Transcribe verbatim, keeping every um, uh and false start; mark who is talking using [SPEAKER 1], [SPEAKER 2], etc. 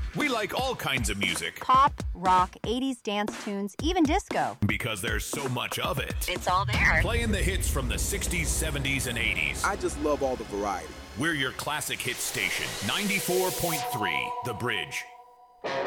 [SPEAKER 1] We like all kinds of music
[SPEAKER 2] Pop, rock, eighties dance tunes, even disco.
[SPEAKER 1] because there's so much of it.
[SPEAKER 2] It's all there.
[SPEAKER 1] Playing the hits from the sixties, seventies, and eighties.
[SPEAKER 3] I just love all the variety.
[SPEAKER 1] We're your classic hit station, ninety-four point three The Bridge.